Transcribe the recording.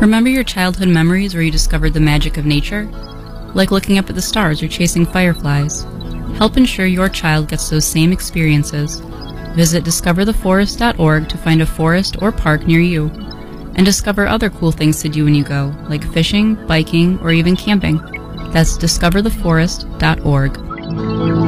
Remember your childhood memories where you discovered the magic of nature? Like looking up at the stars or chasing fireflies. Help ensure your child gets those same experiences. Visit discovertheforest.org to find a forest or park near you. And discover other cool things to do when you go, like fishing, biking, or even camping. That's discovertheforest.org.